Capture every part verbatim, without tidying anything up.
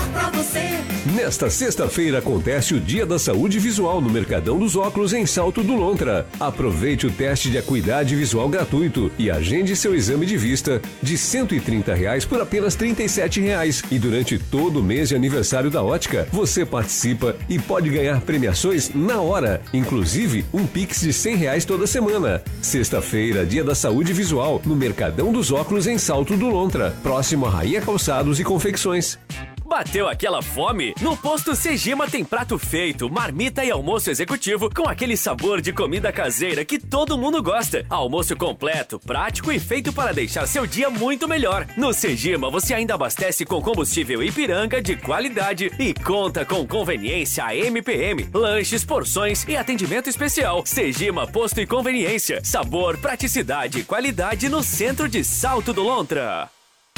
pra você. Nesta sexta-feira acontece o Dia da Saúde Visual no Mercadão dos Óculos em Salto do Lontra. Aproveite o teste de acuidade visual gratuito e agende seu exame de vista de cento e trinta reais por apenas trinta e sete reais. E durante todo o mês de aniversário da ótica, você participa e pode ganhar premiações na hora, inclusive um Pix de cem reais toda semana. Sexta-feira, Dia da Saúde Visual no Mercadão dos Óculos em Salto do Lontra, próximo a Rainha Calçados e Confecções. Bateu aquela fome? No Posto Segima tem prato feito, marmita e almoço executivo com aquele sabor de comida caseira que todo mundo gosta. Almoço completo, prático e feito para deixar seu dia muito melhor. No Segima você ainda abastece com combustível Ipiranga de qualidade e conta com conveniência A M P M, lanches, porções e atendimento especial. Segima Posto e Conveniência. Sabor, praticidade e qualidade no centro de Salto do Lontra.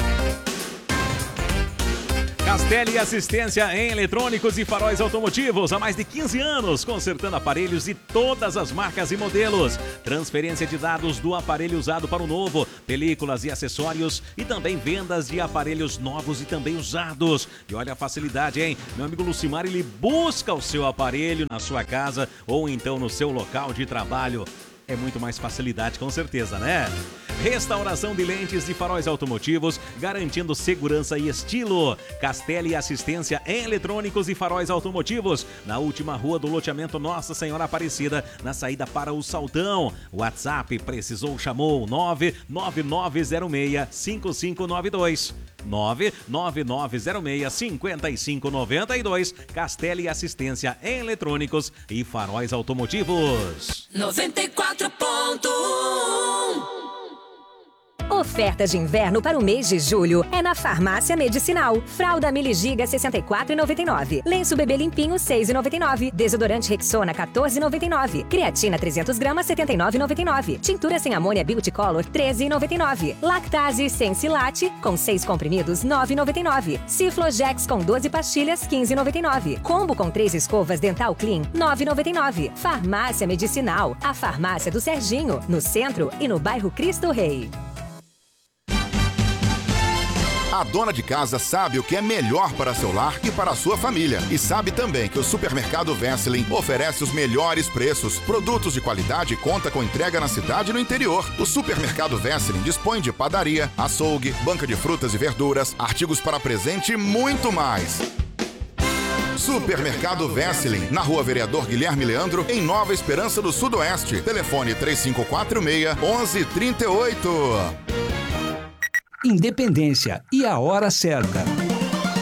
Castelli Assistência em Eletrônicos e Faróis Automotivos. Há mais de quinze anos, consertando aparelhos de todas as marcas e modelos. Transferência de dados do aparelho usado para o novo, películas e acessórios e também vendas de aparelhos novos e também usados. E olha a facilidade, hein? Meu amigo Lucimar, ele busca o seu aparelho na sua casa ou então no seu local de trabalho. É muito mais facilidade, com certeza, né? Restauração de lentes e faróis automotivos, garantindo segurança e estilo. Castelli Assistência em Eletrônicos e Faróis Automotivos, na última rua do loteamento Nossa Senhora Aparecida, na saída para o Saltão. WhatsApp, precisou, chamou, nove nove nove zero seis cinco cinco nove dois. nove nove nove zero seis cinco cinco nove dois. Castelli Assistência em Eletrônicos e Faróis Automotivos. noventa e quatro ponto um. Ofertas de inverno para o mês de julho é na Farmácia Medicinal. Fralda Mili Giga sessenta e quatro reais e noventa e nove centavos. Lenço bebê limpinho seis reais e noventa e nove centavos. Desodorante Rexona quatorze reais e noventa e nove centavos. Creatina trezentos gramas setenta e nove reais e noventa e nove centavos. Tintura sem amônia Beauty Color treze reais e noventa e nove centavos. Lactase sem silate com seis comprimidos nove reais e noventa e nove centavos. Ciflojex com doze pastilhas quinze reais e noventa e nove centavos. Combo com três escovas Dental Clean nove reais e noventa e nove centavos. Farmácia Medicinal, a farmácia do Serginho, no centro e no bairro Cristo Rei. A dona de casa sabe o que é melhor para seu lar e para a sua família. E sabe também que o Supermercado Wesseling oferece os melhores preços, produtos de qualidade e conta com entrega na cidade e no interior. O Supermercado Wesseling dispõe de padaria, açougue, banca de frutas e verduras, artigos para presente e muito mais. Supermercado Wesseling, na Rua Vereador Guilherme Leandro, em Nova Esperança do Sudoeste. Telefone três cinco quatro seis, onze trinta e oito. Independência e a hora certa.